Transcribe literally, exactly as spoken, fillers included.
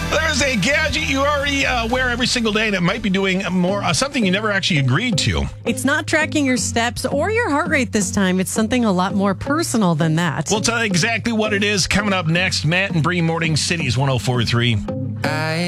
There's a gadget you already uh, wear every single day that might be doing more uh, something you never actually agreed to. It's not tracking your steps or your heart rate this time. It's something a lot more personal than that. We'll tell you exactly what it is coming up next. Matt and Bree, Morning Cities one oh four point three. I